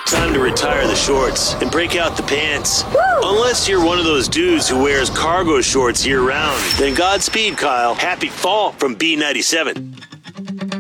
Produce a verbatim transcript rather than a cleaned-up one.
Time to retire the shorts and break out the pants. Woo! Unless you're one of those dudes who wears cargo shorts year-round. Then Godspeed, Kyle. Happy fall from B ninety-seven.